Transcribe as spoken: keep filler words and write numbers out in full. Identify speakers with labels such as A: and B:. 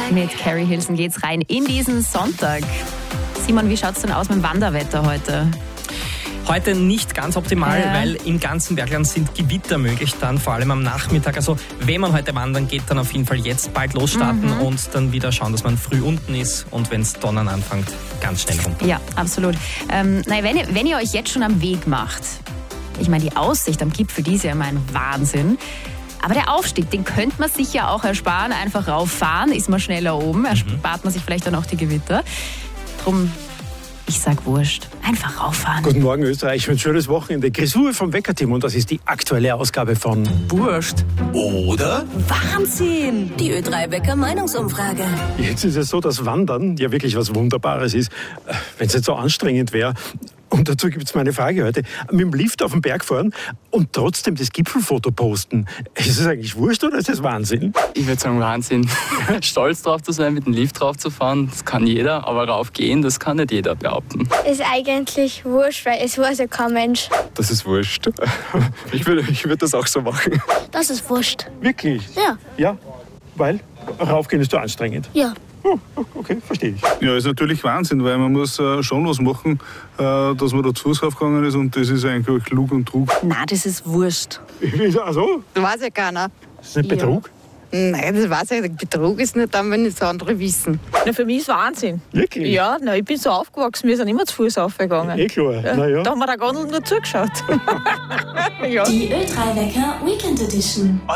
A: Mit Carrie Hilson geht's rein in diesen Sonntag. Simon, wie schaut's denn aus mit dem Wanderwetter heute?
B: Heute nicht ganz optimal,
A: ja.
B: weil im ganzen Bergland sind Gewitter möglich, dann vor allem am Nachmittag. Also wenn man heute wandern geht, dann auf jeden Fall jetzt bald losstarten mhm. und dann wieder schauen, dass man früh unten ist und wenn es donnern anfängt, ganz schnell runter.
A: Ja, absolut. Ähm, nein, wenn, ihr, wenn ihr euch jetzt schon am Weg macht, ich meine, die Aussicht am Gipfel, die ist ja immer ein Wahnsinn. Aber der Aufstieg, den könnte man sich ja auch ersparen. Einfach rauffahren, ist man schneller oben, erspart man sich vielleicht dann auch die Gewitter. Drum, ich sag wurscht. Einfach rauffahren.
C: Guten Morgen Österreich, ein schönes Wochenende. Grisur vom Weckerteam und das ist die aktuelle Ausgabe von Wurscht.
D: Oder?
E: Wahnsinn! Die Ö drei Wecker Meinungsumfrage.
C: Jetzt ist es so, dass Wandern ja wirklich was Wunderbares ist. Wenn es nicht so anstrengend wäre. Und dazu gibt es meine Frage heute. Mit dem Lift auf den Berg fahren und trotzdem das Gipfelfoto posten. Ist es eigentlich wurscht oder ist das Wahnsinn?
F: Ich würde sagen Wahnsinn. Stolz drauf zu sein, mit dem Lift drauf zu fahren, das kann jeder. Aber raufgehen, das kann nicht jeder behaupten.
G: Ist eigentlich wurscht, weil es weiß ja kein Mensch.
H: Das ist wurscht. Ich würde ich würd das auch so machen.
G: Das ist wurscht.
C: Wirklich?
G: Ja.
C: Ja, weil raufgehen ist so anstrengend.
G: Ja.
C: Oh, okay, verstehe ich.
H: Ja, ist natürlich Wahnsinn, weil man muss äh, schon was machen, äh, dass man da zu Fuß raufgegangen ist und das ist eigentlich Lug und Trug.
I: Nein, das ist wurscht.
C: Ach so?
I: Das weiß ja keiner.
C: Das ist nicht Betrug?
I: Ja. Nein, das weiß ich nicht. Betrug ist nicht dann, wenn es andere wissen.
J: Na, für mich ist Wahnsinn.
C: Wirklich?
J: Ja, na, ich bin so aufgewachsen, wir sind immer zu Fuß aufgegangen.
C: Eh klar,
J: ja,
C: na ja.
J: Da haben wir der Gondel nur zugeschaut.
E: Ja. Die Ö drei Wecker Weekend Edition.